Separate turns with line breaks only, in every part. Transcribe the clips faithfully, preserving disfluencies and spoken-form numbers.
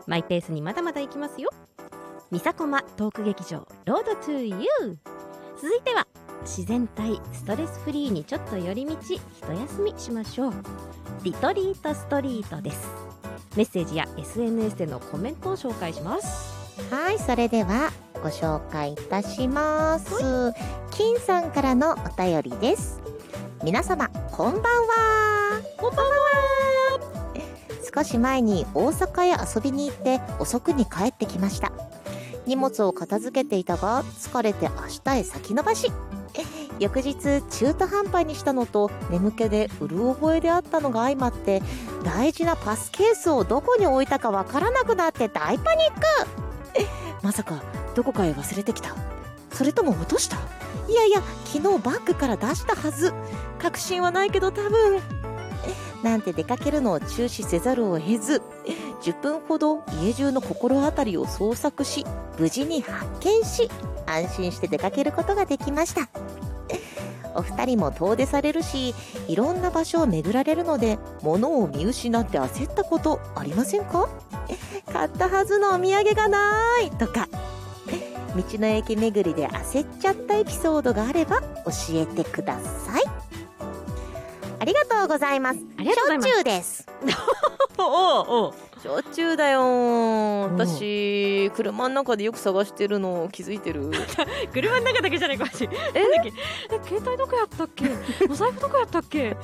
マイペースにまだまだ行きますよ。みさこまトーク劇場ロードトゥーユー。続いては自然体ストレスフリーにちょっと寄り道一休みしましょう。リトリートストリートです。メッセージや エスエヌエス でのコメントを紹介します。
はい、それではご紹介いたします。金さんからのお便りです。皆様こんばんは。
こんばんは。
少し前に大阪へ遊びに行って遅くに帰ってきました。荷物を片付けていたが疲れて明日へ先延ばし。翌日中途半端にしたのと眠気でうる覚えであったのが相まって大事なパスケースをどこに置いたかわからなくなって大パニック。まさかどこかへ忘れてきた？それとも落とした？いやいや昨日バッグから出したはず。確信はないけど多分。なんて出かけるのを中止せざるを得ずじゅっぷんほど家中の心当たりを捜索し無事に発見し安心して出かけることができました。お二人も遠出されるしいろんな場所を巡られるので物を見失って焦ったことありませんか？買ったはずのお土産がないとか道の駅巡りで焦っちゃったエピソードがあれば教えてください。ありがとうございます。
ありがとうございます。
しょっちゅうです
おおお
しょっちゅうだよ。私車の中でよく探してるの気づいてる？
車の中だけじゃないかもしれない。えなんだっけえ携帯どこやったっけお財布どこやったっけ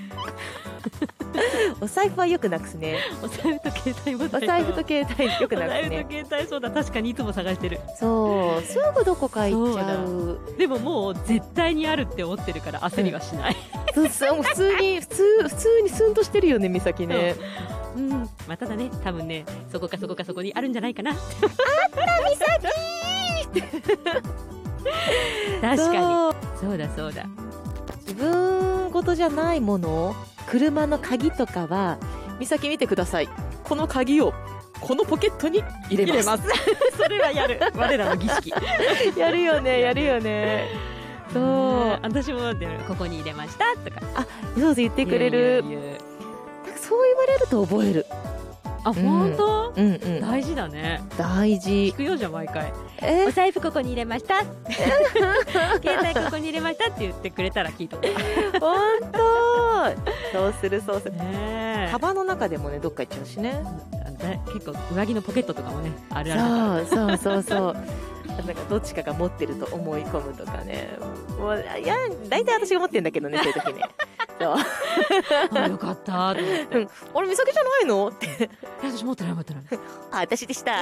お財布はよくなくすね。
お財布と携帯も
お財布と携帯よくなくすね。
お財布と携帯そうだ確かにいつも探してる。
そうすぐどこか行っちゃう。
でももう絶対にあるって思ってるから焦りはしない、
うん、そう普通に普通普通にスンとしてるよね美咲ね。
うん、まあ、ただね多分ねそこかそこかそこにあるんじゃないかな。あ
った美咲
確かにそうだそうだ。
自分事じゃないもの車の鍵とかは美咲見てください。この鍵をこのポケットに入れます。
入れますそれはやる我らの儀式
やるよねやるよね。そう
私もでもここに入れましたとか
あそう言ってくれる。
言う言う言う
そう言われると覚える。
あ、本当、
うんうん、
大事だね。
大事。
聞くよじゃん毎回。
え
お財布ここに入れました携帯ここに入れましたって言ってくれたら聞いとこう。
本当そうするそうする、
ね、
カバンの中でもねどっか行っちゃうしね。
結構上着のポケットとかもねあるある。
そうそうそうそうなんかどっちかが持ってると思い込むとかね。もういや大体私が持ってるんだけどねそういう時ね。そう
あよかったと思って、うん、
あれ美咲じゃないのって
私持ってない持ってない
あ私でした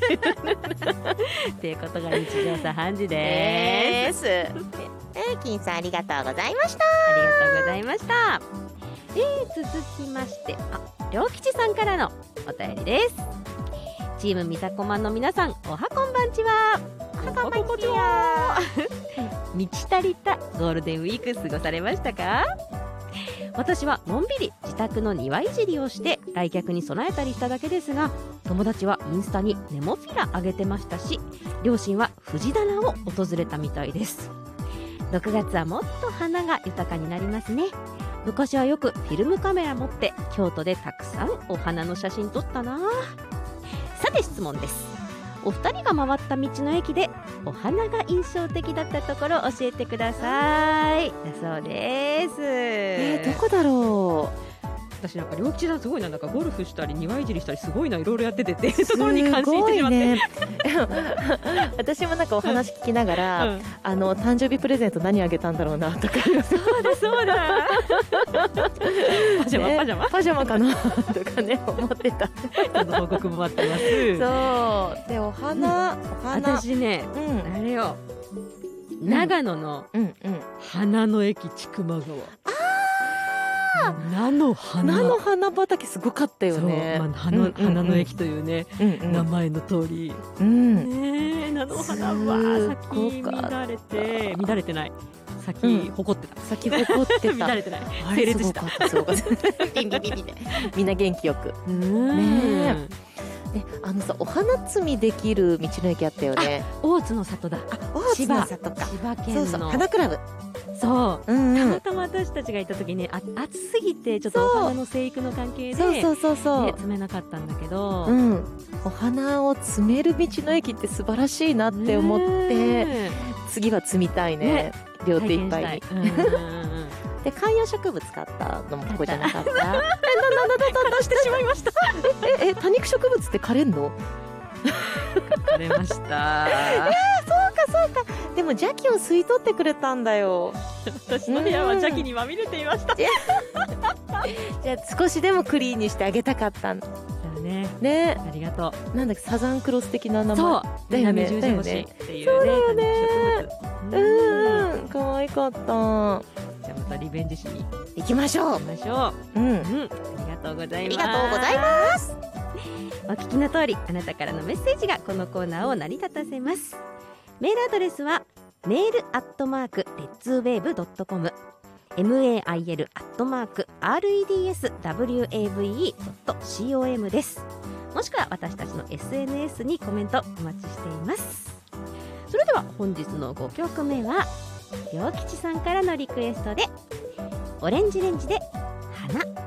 っていうことが日常茶飯事です。
えー、金さんありがとうございました。
ありがとうございました。えー、続きましてあ良吉さんからのお便りです。チームみさこまんの皆さんおはこんばんちは。
おはこんばんちは。
満ち足りたゴールデンウィーク過ごされましたか？私はのんびり自宅の庭いじりをして来客に備えたりしただけですが、友達はインスタにネモフィラあげてましたし、両親は藤棚を訪れたみたいです。ろくがつはもっと花が豊かになりますね。昔はよくフィルムカメラ持って京都でたくさんお花の写真撮ったな。さて質問です。お二人が回った道の駅でお花が印象的だったところを教えてください。だそうです。
えー、どこだろう。
私なんか両吉さんすごいな、なんかゴルフしたり庭いじりしたりすごいないろいろやっててっていうところに関心してしまって、ね、
私もなんかお話聞きながら、うん、あの誕生日プレゼント何あげたんだろうなとか
そうだそうだパジャマ、ね、パジャマ
パジャマかなとかね思ってた
報告も待ってます。
そうでお花、うん、お花
私ね、うん、あれよ、うん、長野の花の駅千曲川、菜の花
菜の花畑すごかったよね。
そう、まあ、花, 花の駅というね、うんうん、名前の通り、うん、ね、菜の花は咲き乱れて乱れてない咲き誇ってた、
咲き誇ってた
乱れてない整列した
ビンビンビンビンみんな元気よくねえ。であのさお花摘みできる道の駅あったよね。
大津の里だ。
あ大津の里か。
千葉県の
そうそう花クラブ。
そう、
うんうん、
たまたま私たちがいた時ね、あ暑すぎてちょっとお花の生育の関係で
そうそうそうそう、
ね、摘めなかったんだけど、
うん、 お花を摘める道の駅って素晴らしいなって思って、
ね
次は摘みたいね、
ね
両手いっぱいに。
体験したいうんうんうん
で観葉植物買ったのもここじゃなかったえ、な、な、な、な、な、
出してしまいました
え、え、多肉植物って枯れんの？
枯れました
でも邪気を吸い取ってくれたんだよ。
私の部屋は邪気にまみれていました
じゃあ少しでもクリーンにしてあげたかったんだ
そうね
ね。
ありがとう
なんだっけ、サザンクロス的な名前。
そう
だよね、
南十字星っていうね
そうだよね
多肉植物うん
うん、可愛かった。
じゃあまたリベンジしに
行きましょう。
行きましょう
うん。
うん、ありがとうございます。
ありがとうございます
お聞きの通り、あなたからのメッセージがこのコーナーを成り立たせます。メールアドレスはメールアットマークレッツウェーブドットコム メール アットマーク レッツウェーブ ドットコム です。もしくは私たちの エスエヌエス にコメントお待ちしています。それでは本日のごきょくめは良吉さんからのリクエストでオレンジレンジで花。